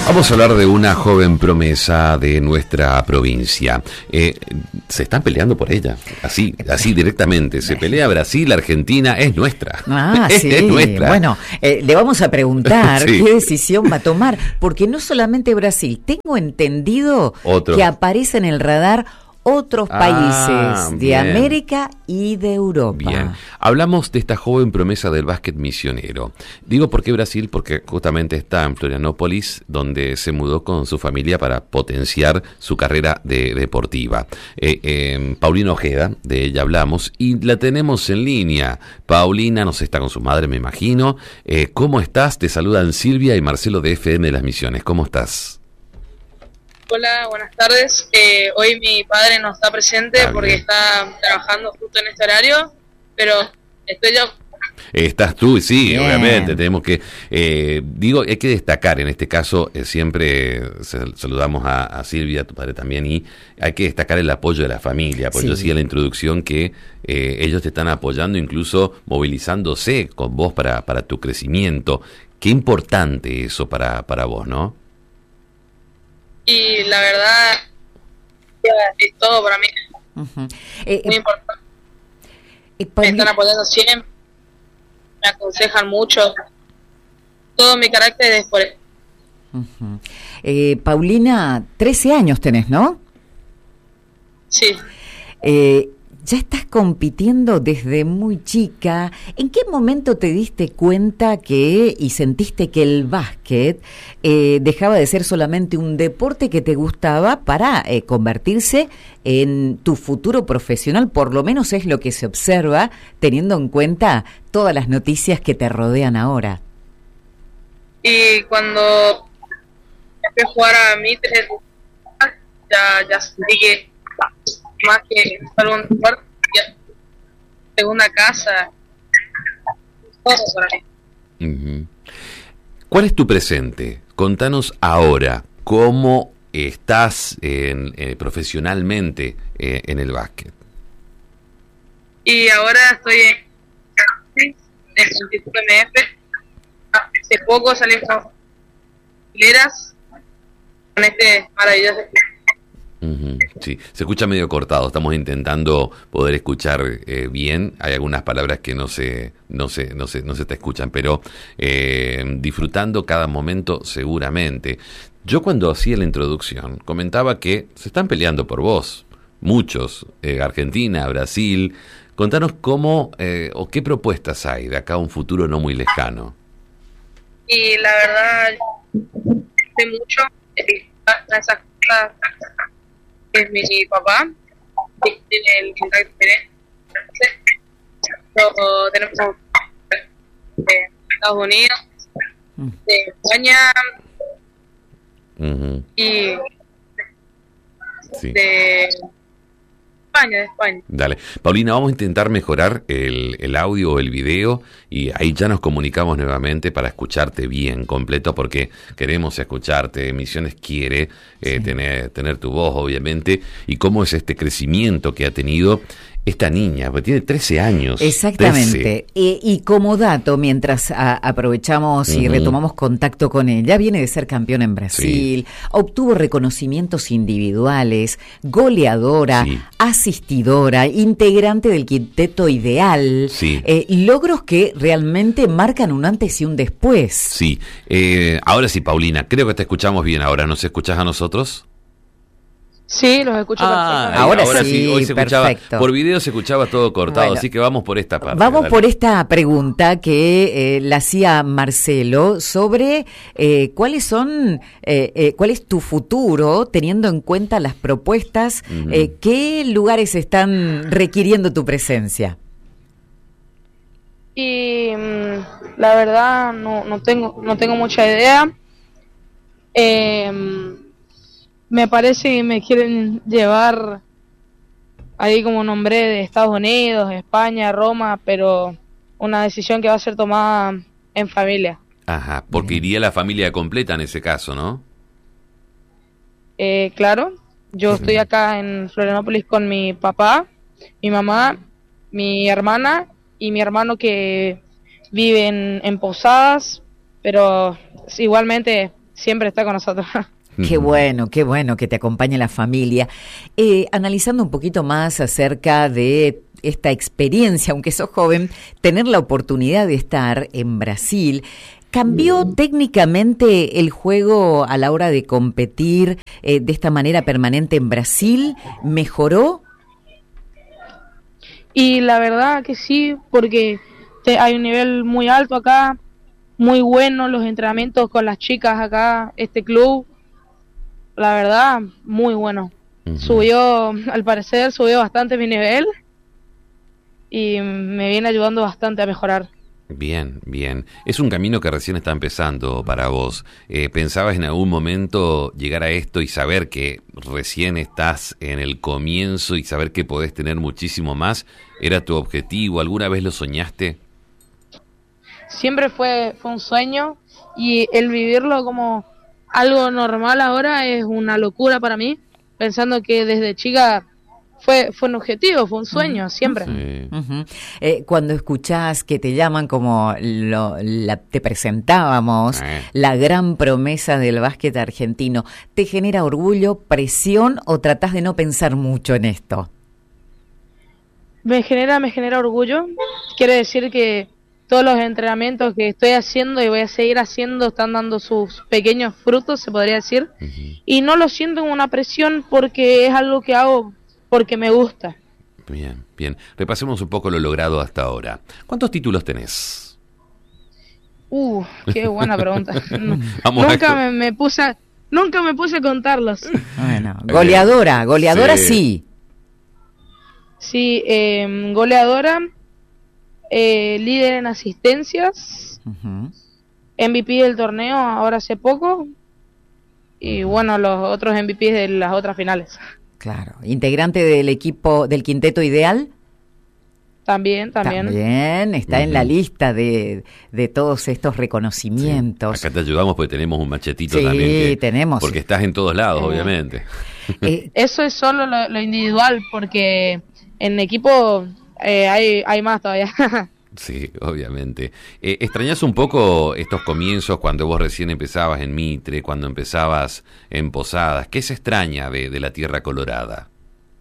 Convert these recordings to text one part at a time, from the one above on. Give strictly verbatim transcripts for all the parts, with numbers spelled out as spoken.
Vamos a hablar de una joven promesa de nuestra provincia. Eh, se están peleando por ella, así, así directamente. Se pelea Brasil, Argentina, es nuestra. Ah, es, sí. Es nuestra. Bueno, eh, le vamos a preguntar Sí. qué decisión va a tomar, porque no solamente Brasil, tengo entendido Otro. que aparece en el radar otros Ah, países de bien. América y de Europa. Bien, hablamos de esta joven promesa del básquet misionero. Digo por qué Brasil, porque justamente está en Florianópolis, donde se mudó con su familia para potenciar su carrera de, deportiva. Eh, eh, Paulina Ojeda, de ella hablamos, y la tenemos en línea. Paulina nos está con su madre, me imagino. Eh, ¿Cómo estás? Te saludan Silvia y Marcelo de F M de las Misiones. ¿Cómo estás? Hola, buenas tardes. Eh, hoy mi padre no está presente Ah, porque bien. está trabajando justo en este horario, pero estoy yo. Estás tú, sí, Bien. obviamente, tenemos que, eh, digo, hay que destacar, en este caso, eh, siempre sal- saludamos a, a Silvia, a tu padre también, y hay que destacar el apoyo de la familia, porque Sí. yo decía en la introducción que eh, ellos te están apoyando, incluso movilizándose con vos para, para tu crecimiento. Qué importante eso para, para vos, ¿no? Y la verdad es todo para mí, Ujú. Eh, muy eh, importante. eh, Me Paulina- están apoyando siempre, me aconsejan mucho. Todo mi carácter es por eso. Ujú. Eh, Paulina, trece años tenés, ¿no? Sí. Eh, ya estás compitiendo desde muy chica. ¿En qué momento te diste cuenta que y sentiste que el básquet eh, dejaba de ser solamente un deporte que te gustaba para eh, convertirse en tu futuro profesional? Por lo menos es lo que se observa teniendo en cuenta todas las noticias que te rodean ahora. Y cuando empecé a jugar a Mitre, ya, ya sentí que más que solo un deporte, ya segunda casa, todo para mí. Ujú. ¿Cuál es tu presente? Contanos ahora cómo estás en, eh, profesionalmente eh, en el básquet. Y ahora estoy en en el Instituto M F. Hace poco salimos hileras con este maravilloso. Ujú, sí, se escucha medio cortado. Estamos intentando poder escuchar eh, bien. Hay algunas palabras que no se, no se, no se, no se te escuchan, pero eh, disfrutando cada momento seguramente. Yo cuando hacía la introducción comentaba que se están peleando por vos, muchos, eh, Argentina, Brasil. Contanos cómo eh, o qué propuestas hay de acá a un futuro no muy lejano. Y la verdad, sé mucho de esas cosas. Es mi papá, que tiene el contacto directo. Lo tenemos de Estados Unidos, de España Ujú, y sí. de España, de España. Dale. Paulina, vamos a intentar mejorar el, el audio o el video y ahí ya nos comunicamos nuevamente para escucharte bien, completo, porque queremos escucharte. Misiones quiere eh, Sí. tener, tener tu voz, obviamente, y cómo es este crecimiento que ha tenido esta niña, porque tiene trece años. Exactamente. Y, y como dato, mientras a, aprovechamos y Ujú. retomamos contacto con ella, viene de ser campeona en Brasil, obtuvo reconocimientos individuales, goleadora, Sí. asistidora, integrante del quinteto ideal, Sí. eh, logros que realmente marcan un antes y un después. Sí. Eh, ahora sí, Paulina, creo que te escuchamos bien ahora. ¿Nos escuchás a nosotros? Sí, los escucho Ah, Ahora perfectamente. sí, hoy se escuchaba, perfecto. por video se escuchaba todo cortado, Bueno, así que vamos por esta parte. Vamos dale. por esta pregunta que eh, la hacía Marcelo sobre eh, cuáles son, eh, eh, cuál es tu futuro teniendo en cuenta las propuestas, Ujú. eh, qué lugares están requiriendo tu presencia. Y mm, la verdad no, no tengo no tengo mucha idea. Eh, me parece que me quieren llevar ahí como nombré de Estados Unidos, España, Roma, pero una decisión que va a ser tomada en familia. Ajá, porque iría la familia completa en ese caso, ¿no? Eh, claro, yo estoy acá en Florianópolis con mi papá, mi mamá, mi hermana y mi hermano que vive en, en Posadas, pero igualmente siempre está con nosotros. Qué bueno, qué bueno que te acompañe la familia. Eh, analizando un poquito más acerca de esta experiencia, aunque sos joven, tener la oportunidad de estar en Brasil, ¿cambió técnicamente el juego a la hora de competir eh, de esta manera permanente en Brasil? ¿Mejoró? Y la verdad que sí, porque te, hay un nivel muy alto acá, muy bueno los entrenamientos con las chicas acá, este club, la verdad, muy bueno. Uh-huh. Subió, al parecer, subió bastante mi nivel y me viene ayudando bastante a mejorar. Bien, bien. Es un camino que recién está empezando para vos. Eh, ¿Pensabas en algún momento llegar a esto y saber que recién estás en el comienzo y saber que podés tener muchísimo más? ¿Era tu objetivo? ¿Alguna vez lo soñaste? Siempre fue, fue un sueño, y el vivirlo como algo normal ahora es una locura para mí, pensando que desde chica fue fue un objetivo, fue un sueño, uh-huh. siempre. Sí. Uh-huh. Eh, cuando escuchás que te llaman como lo, la, te presentábamos, eh. la gran promesa del básquet argentino, ¿te genera orgullo, presión o tratás de no pensar mucho en esto? Me genera, me genera orgullo. Quiere decir que todos los entrenamientos que estoy haciendo y voy a seguir haciendo están dando sus pequeños frutos, se podría decir. Uh-huh. Y no lo siento como una presión porque es algo que hago porque me gusta. Bien, bien. Repasemos un poco lo logrado hasta ahora. ¿Cuántos títulos tenés? Uh, qué buena pregunta. nunca me, me puse a, nunca me puse a contarlos. Bueno, goleadora, goleadora sí. Sí, sí eh, goleadora, eh, líder en asistencias, uh-huh. M V P del torneo ahora hace poco, y bueno, los otros M V P de las otras finales. Claro, integrante del equipo del quinteto ideal. También, también. También está uh-huh. en la lista de, de todos estos reconocimientos. Sí. Acá te ayudamos porque tenemos un machetito sí, también. Sí, tenemos. Porque estás en todos lados, eh, obviamente. Eh, Eso es solo lo, lo individual, porque en equipo eh, hay, hay más todavía. Sí, obviamente. Eh, ¿Extrañás un poco estos comienzos cuando vos recién empezabas en Mitre, cuando empezabas en Posadas? ¿Qué se extraña de, de la tierra colorada?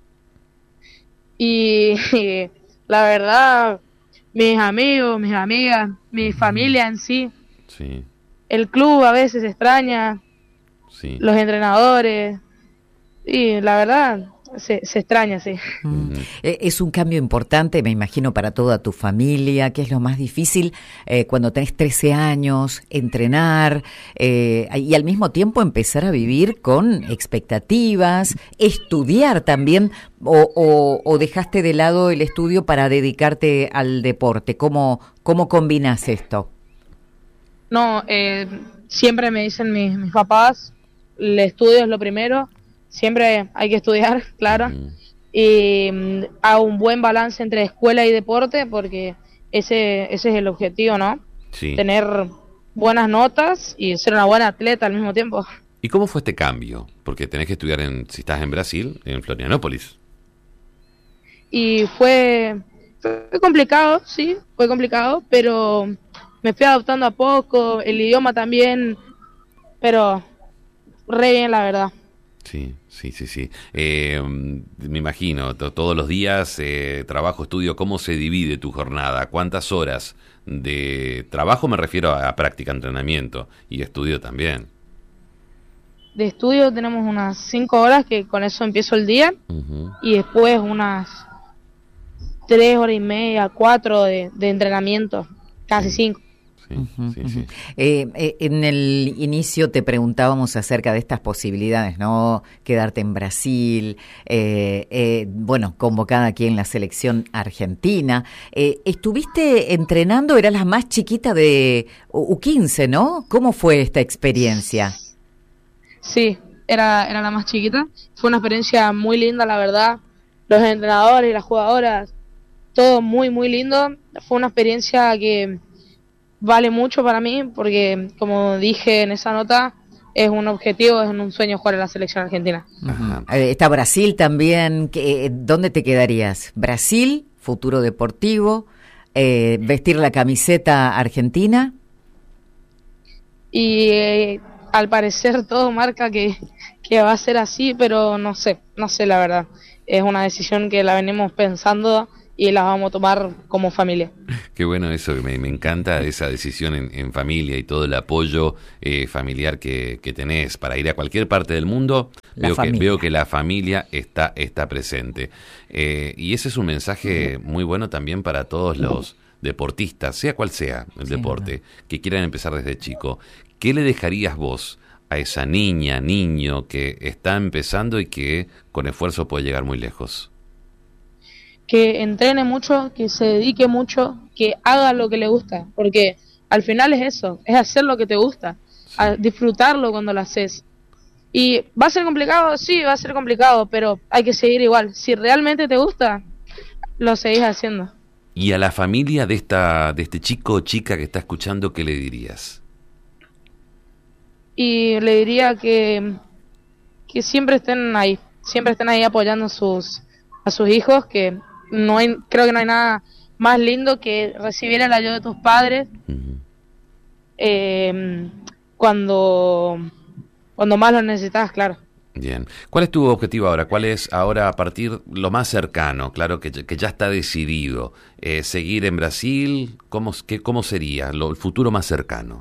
Y, y la verdad, mis amigos, mis amigas, mi familia en sí. Sí. El club a veces se extraña. Sí. Los entrenadores. Y la verdad, se, se extraña, sí. Mm. Es un cambio importante, me imagino, para toda tu familia. ¿Qué es lo más difícil eh, cuando tenés trece años, entrenar eh, y al mismo tiempo empezar a vivir con expectativas, estudiar también, o, o, o dejaste de lado el estudio para dedicarte al deporte? ¿Cómo, cómo combinás esto? No, eh, siempre me dicen mis, mis papás, el estudio es lo primero. Siempre hay que estudiar, claro, uh-huh. y um, hago un buen balance entre escuela y deporte, porque ese ese es el objetivo, ¿no? Sí. Tener buenas notas y ser una buena atleta al mismo tiempo. ¿Y cómo fue este cambio? Porque tenés que estudiar, en, si estás en Brasil, en Florianópolis. Y fue, fue complicado, sí, fue complicado, pero me fui adaptando a poco, el idioma también, pero re bien, la verdad. Sí, sí, sí, sí. Eh, me imagino, to- todos los días, eh, trabajo, estudio, ¿cómo se divide tu jornada? ¿Cuántas horas de trabajo? Me refiero a, a práctica, entrenamiento, y estudio también. De estudio tenemos unas cinco horas, que con eso empiezo el día, uh-huh. y después unas tres horas y media, cuatro de, de entrenamiento, casi sí. cinco. Sí, uh-huh, sí, uh-huh. sí. Eh, eh, en el inicio te preguntábamos acerca de estas posibilidades, ¿no? Quedarte en Brasil, eh, eh, bueno, convocada aquí en la selección argentina. Eh, ¿Estuviste entrenando? Eras la más chiquita de U quince, ¿no? ¿Cómo fue esta experiencia? Sí, era, era la más chiquita. Fue una experiencia muy linda, la verdad. Los entrenadores y las jugadoras, todo muy, muy lindo. Fue una experiencia que vale mucho para mí, porque como dije en esa nota, es un objetivo, es un sueño jugar en la selección argentina. Uh-huh. Eh, está Brasil también. ¿Qué, ¿Dónde te quedarías? Brasil, futuro deportivo, eh, vestir la camiseta argentina. Y eh, al parecer todo marca que, que va a ser así, pero no sé, no sé la verdad. Es una decisión que la venimos pensando y la vamos a tomar como familia. Qué bueno eso, me, me encanta esa decisión en, en familia y todo el apoyo eh, familiar que, que tenés para ir a cualquier parte del mundo. Veo que, veo que la familia está, está presente. Eh, y ese es un mensaje muy bueno también para todos los deportistas, sea cual sea el sí, deporte, no. que quieran empezar desde chico. ¿Qué le dejarías vos a esa niña, niño que está empezando y que con esfuerzo puede llegar muy lejos? Que entrene mucho, que se dedique mucho, que haga lo que le gusta, porque al final es eso, es hacer lo que te gusta, sí. a disfrutarlo cuando lo haces. Y va a ser complicado, sí, va a ser complicado, pero hay que seguir igual. Si realmente te gusta, lo seguís haciendo. Y a la familia de esta, de este chico o chica que está escuchando, ¿qué le dirías? Y le diría que, que siempre estén ahí, siempre estén ahí apoyando sus, a sus hijos, que no hay, creo que no hay nada más lindo que recibir el ayuda de tus padres uh-huh. eh, cuando, cuando más lo necesitas, claro. Bien. ¿Cuál es tu objetivo ahora? ¿Cuál es ahora a partir lo más cercano? Claro que, que ya está decidido. Eh, ¿Seguir en Brasil? ¿Cómo, qué, cómo sería lo, el futuro más cercano?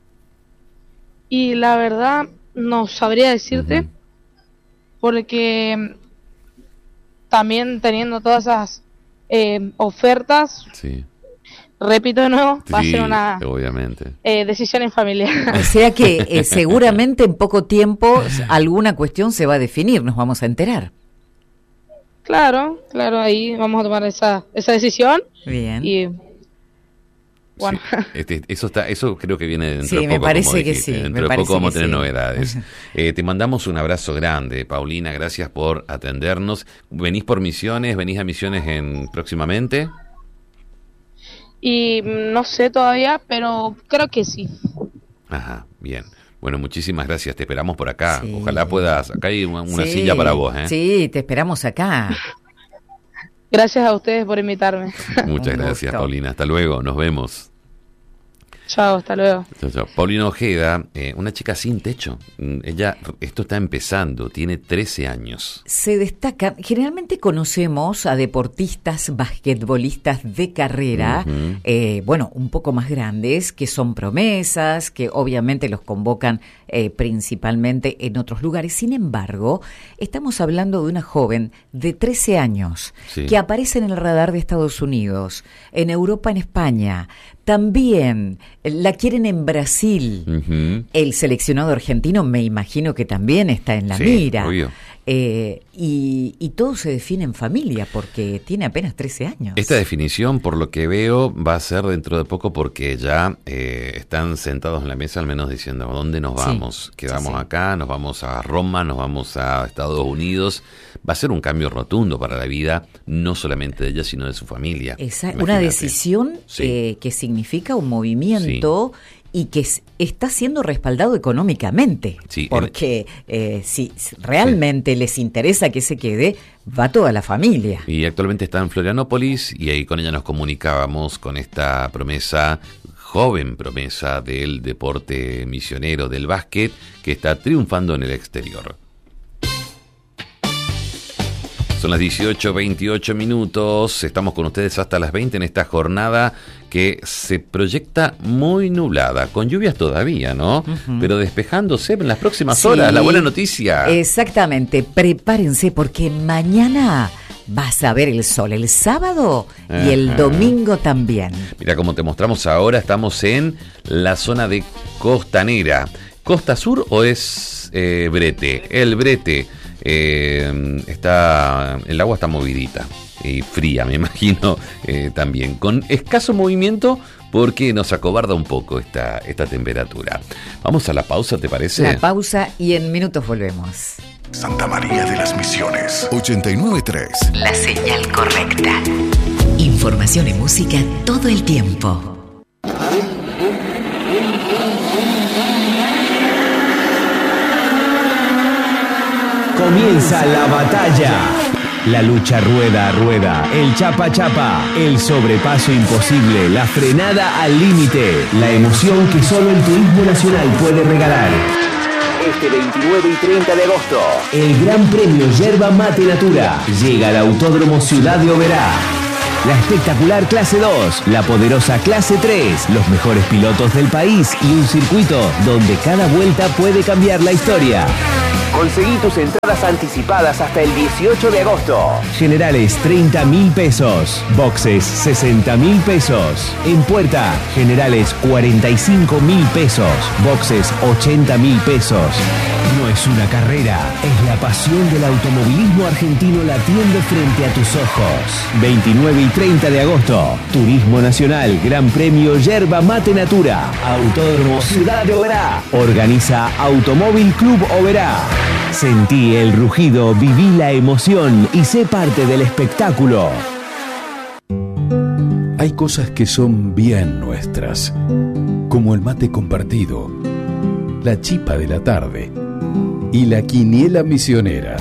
Y la verdad no sabría decirte, uh-huh. porque también teniendo todas esas eh, ofertas, sí. repito de nuevo, va sí, a ser una obviamente. Eh, decisión en familia. O sea que eh, seguramente en poco tiempo alguna cuestión se va a definir, nos vamos a enterar. Claro, claro, ahí vamos a tomar esa esa decisión. Bien. Y bueno. Sí, este, eso está, eso creo que viene dentro sí, de poco. Me parece como dijiste. que sí. Dentro me de poco vamos a tener sí. novedades. Eh, te mandamos un abrazo grande, Paulina. Gracias por atendernos. ¿Venís por misiones? ¿Venís a misiones en próximamente? Y no sé todavía, pero creo que sí. Ajá, bien. Bueno, muchísimas gracias. Te esperamos por acá. Sí. Ojalá puedas. Acá hay una, una sí, silla para vos, ¿eh? Sí, te esperamos acá. Gracias a ustedes por invitarme. Muchas gracias, Paulina. Hasta luego. Nos vemos. Chao, hasta luego. Chao, chao. Paulina Ojeda, eh, una chica sin techo. Ella, esto está empezando, tiene trece años. Se destaca, generalmente conocemos a deportistas, basquetbolistas de carrera, uh-huh. eh, bueno, un poco más grandes, que son promesas, que obviamente los convocan eh, principalmente en otros lugares. Sin embargo, estamos hablando de una joven de trece años, sí. que aparece en el radar de Estados Unidos, en Europa, en España. También la quieren en Brasil. Uh-huh. El seleccionado argentino me imagino que también está en la sí, mira. Obvio. Eh, y, y todo se define en familia porque tiene apenas trece años. Esta definición, por lo que veo, va a ser dentro de poco porque ya eh, están sentados en la mesa al menos diciendo ¿a dónde nos vamos? Sí, Quedamos sí, sí. acá, nos vamos a Roma, nos vamos a Estados Unidos. Va a ser un cambio rotundo para la vida, no solamente de ella, sino de su familia. Esa, una decisión sí. eh, que significa un movimiento sí. y que es, está siendo respaldado económicamente. Sí, porque eh, si realmente sí. les interesa que se quede, va toda la familia. Y actualmente está en Florianópolis y ahí con ella nos comunicábamos con esta promesa, joven promesa del deporte misionero del básquet que está triunfando en el exterior. Son las dieciocho veintiocho minutos, estamos con ustedes hasta las veinte en esta jornada que se proyecta muy nublada, con lluvias todavía, ¿no? Uh-huh. Pero despejándose en las próximas sí, horas, la buena noticia. Exactamente, prepárense porque mañana vas a ver el sol, el sábado y el domingo también. Mira, como te mostramos ahora, estamos en la zona de Costanera. ¿Costa Sur o es eh, Brete? El Brete. Eh, está el agua está movidita y fría, me imagino, eh, también con escaso movimiento porque nos acobarda un poco esta, esta temperatura. Vamos a la pausa, ¿te parece? La pausa y en minutos volvemos. Santa María de las Misiones ochenta y nueve punto tres. La señal correcta. Información y música todo el tiempo. Comienza la batalla. La lucha rueda a rueda, el chapa chapa, el sobrepaso imposible, la frenada al límite, la emoción que solo el turismo nacional puede regalar. este veintinueve y treinta de agosto. El Gran Premio Yerba Mate Natura llega al Autódromo Ciudad de Oberá. La espectacular clase dos, la poderosa clase tres, los mejores pilotos del país y un circuito donde cada vuelta puede cambiar la historia. Conseguí tus entradas anticipadas hasta el dieciocho de agosto. Generales treinta mil pesos. Boxes sesenta mil pesos. En puerta, generales cuarenta y cinco mil pesos. Boxes ochenta mil pesos. No es una carrera, es la pasión del automovilismo argentino latiendo frente a tus ojos. veintinueve y treinta de agosto. Turismo Nacional, Gran Premio Yerba Mate Natura. Autódromo Ciudad de Oberá. Organiza Automóvil Club Oberá. Sentí el rugido, viví la emoción y sé parte del espectáculo. Hay cosas que son bien nuestras, como el mate compartido, la chipa de la tarde y la quiniela misionera.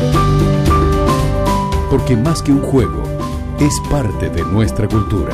Porque más que un juego, es parte de nuestra cultura.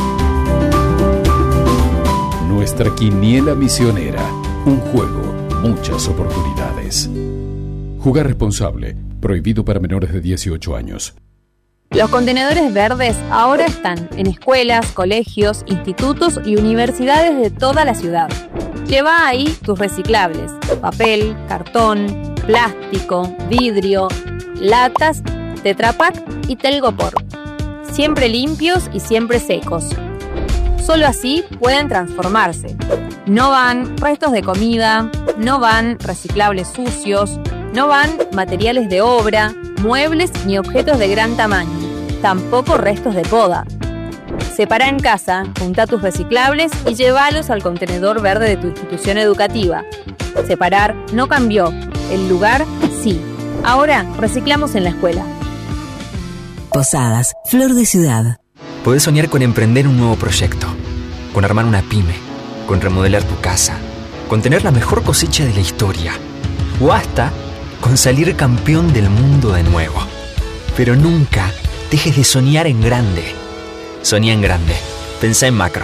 Nuestra quiniela misionera, un juego, muchas oportunidades. Jugar responsable. Prohibido para menores de dieciocho años. Los contenedores verdes ahora están en escuelas, colegios, institutos y universidades de toda la ciudad. Lleva ahí tus reciclables: papel, cartón, plástico, vidrio, latas, Tetra Pak y Telgopor. Siempre limpios y siempre secos. Solo así pueden transformarse. No van restos de comida, no van reciclables sucios, no van materiales de obra, muebles ni objetos de gran tamaño, tampoco restos de poda. Separa en casa, junta tus reciclables y llévalos al contenedor verde de tu institución educativa. Separar no cambió, el lugar sí. Ahora reciclamos en la escuela. Posadas, Flor de Ciudad. Podés soñar con emprender un nuevo proyecto, con armar una pyme, con remodelar tu casa, con tener la mejor cosecha de la historia, o hasta con salir campeón del mundo de nuevo. Pero nunca dejes de soñar en grande. Soñá en grande. Pensá en macro.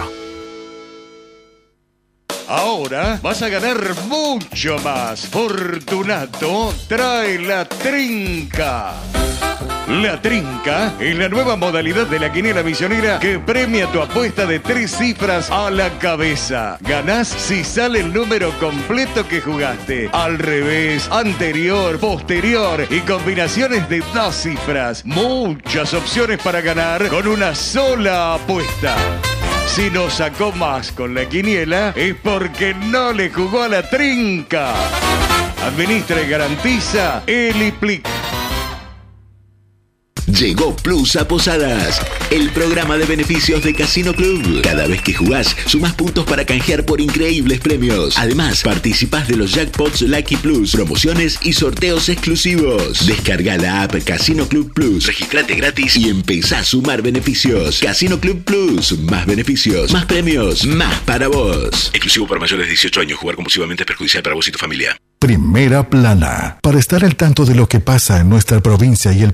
Ahora vas a ganar mucho más. Fortunato trae la trinca. La trinca es la nueva modalidad de la quiniela misionera que premia tu apuesta de tres cifras a la cabeza. Ganás si sale el número completo que jugaste. Al revés, anterior, posterior y combinaciones de dos cifras. Muchas opciones para ganar con una sola apuesta. Si no sacó más con la quiniela es porque no le jugó a la trinca. Administra y garantiza Eliplic. Llegó Plus a Posadas, el programa de beneficios de Casino Club. Cada vez que jugás, sumás puntos para canjear por increíbles premios. Además, participás de los jackpots Lucky Plus, promociones y sorteos exclusivos. Descarga la app Casino Club Plus, registrate gratis y empezá a sumar beneficios. Casino Club Plus, más beneficios, más premios, más para vos. Exclusivo para mayores de dieciocho años. Jugar compulsivamente es perjudicial para vos y tu familia. Primera Plana. Para estar al tanto de lo que pasa en nuestra provincia y el